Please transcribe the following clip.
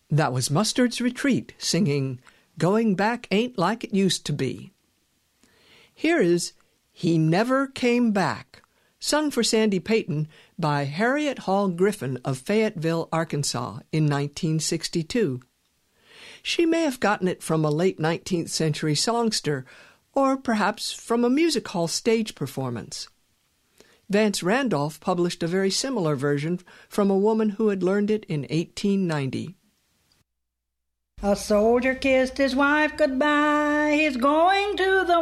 That was Mustard's Retreat singing Going Back Ain't Like It Used to Be. Here is He Never Came Back, sung for Sandy Payton by Harriet Hall Griffin of Fayetteville, Arkansas in 1962. She may have gotten it from a late 19th century songster, or perhaps from a music hall stage performance. Vance Randolph published a very similar version from a woman who had learned it in 1890. A soldier kissed his wife goodbye, he's going to the